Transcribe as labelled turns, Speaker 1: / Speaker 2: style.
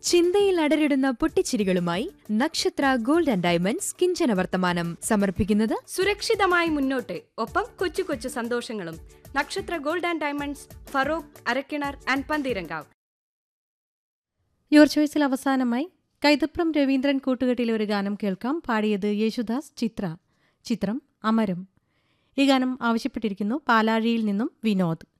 Speaker 1: ചിന്തയിൽ അടരിടുന്ന പൊട്ടിച്ചിരികളുമായി നക്ഷത്ര gold and diamonds കിഞ്ചന വർത്തമാനം സമർപ്പിക്കുന്നത്
Speaker 2: സുരക്ഷിതമായി മുന്നോട്ട്, ഒപ്പം കൊച്ചു കൊച്ചു സന്തോഷങ്ങളും. നക്ഷത്ര gold and diamonds, Feroke, Arakkinar and Pantheerankavu.
Speaker 3: Your ചോയ്സിൽ അവസാനമായി കൈതപ്രം രവീന്ദ്രൻ കൂട്ടുകെട്ടിലെ ഒരു ഗാനം കേൾക്കാം. പാടിയത് യേശുദാസ്, ചിത്രം അമരം. ഈ ഗാനം ആവശ്യപ്പെട്ടിരിക്കുന്നു പാലാഴിയിൽ നിന്നും വിനോദ്.